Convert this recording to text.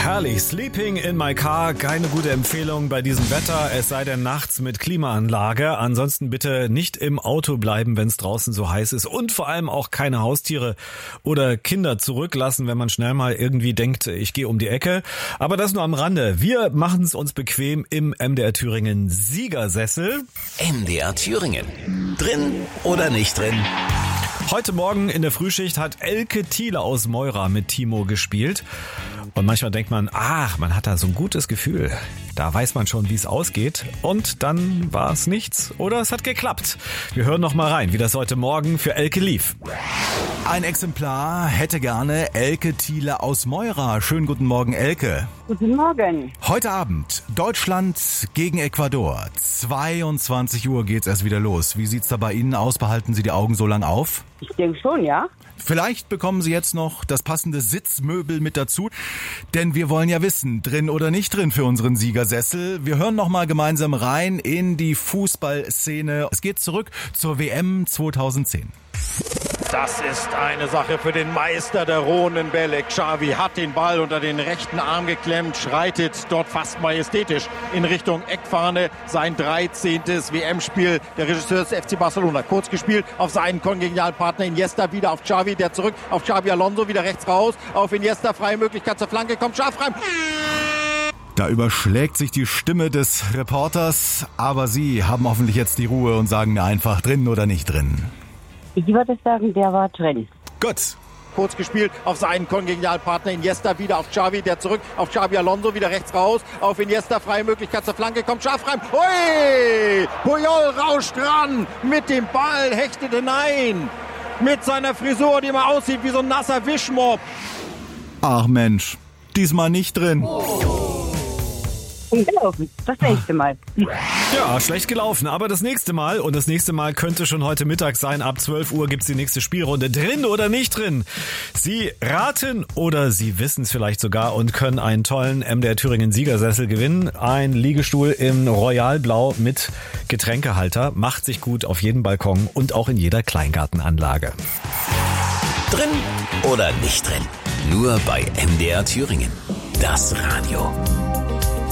Herrlich, Sleeping in my car, keine gute Empfehlung bei diesem Wetter, es sei denn nachts mit Klimaanlage. Ansonsten bitte nicht im Auto bleiben, wenn es draußen so heiß ist und vor allem auch keine Haustiere oder Kinder zurücklassen, wenn man schnell mal irgendwie denkt, ich gehe um die Ecke. Aber das nur am Rande. Wir machen es uns bequem im MDR Thüringen Siegersessel. MDR Thüringen. Drin oder nicht drin? Heute Morgen in der Frühschicht hat Elke Thiele aus Meura mit Timo gespielt. Und manchmal denkt man, man hat da so ein gutes Gefühl. Da weiß man schon, wie es ausgeht. Und dann war es nichts. Oder es hat geklappt. Wir hören noch mal rein, wie das heute Morgen für Elke lief. Ein Exemplar hätte gerne Elke Thiele aus Meura. Schönen guten Morgen, Elke. Guten Morgen. Heute Abend Deutschland gegen Ecuador. 22 Uhr geht's erst wieder los. Wie sieht's da bei Ihnen aus? Behalten Sie die Augen so lang auf? Ich denke schon, ja. Vielleicht bekommen Sie jetzt noch das passende Sitzmöbel mit dazu, denn wir wollen ja wissen, drin oder nicht drin für unseren Siegersessel. Wir hören noch mal gemeinsam rein in die Fußballszene. Es geht zurück zur WM 2010. Das ist eine Sache für den Meister der rohen Bälle. Xavi hat den Ball unter den rechten Arm geklemmt, schreitet dort fast majestätisch in Richtung Eckfahne. Sein 13. WM-Spiel. Der Regisseur des FC Barcelona. Kurz gespielt auf seinen Kongenialpartner Iniesta. Wieder auf Xavi, der zurück auf Xabi Alonso. Wieder rechts raus auf Iniesta. Freie Möglichkeit zur Flanke. Kommt scharf rein. Da überschlägt sich die Stimme des Reporters. Aber Sie haben hoffentlich jetzt die Ruhe und sagen mir einfach, drin oder nicht drin. Ich würde sagen, der war drin. Gut. Kurz gespielt auf seinen Kongenialpartner Iniesta, wieder auf Xavi, der zurück auf Xabi Alonso, wieder rechts raus auf Iniesta, freie Möglichkeit zur Flanke, kommt scharf rein. Ui! Puyol rauscht ran mit dem Ball, hechtet hinein. Mit seiner Frisur, die mal aussieht wie so ein nasser Wischmopp. Ach Mensch, diesmal nicht drin. Gelaufen. Das nächste Mal. Ja, schlecht gelaufen, aber das nächste Mal, und das nächste Mal könnte schon heute Mittag sein, ab 12 Uhr gibt's die nächste Spielrunde. Drin oder nicht drin? Sie raten oder Sie wissen es vielleicht sogar und können einen tollen MDR Thüringen Siegersessel gewinnen. Ein Liegestuhl im Royalblau mit Getränkehalter. Macht sich gut auf jedem Balkon und auch in jeder Kleingartenanlage. Drin oder nicht drin? Nur bei MDR Thüringen. Das Radio.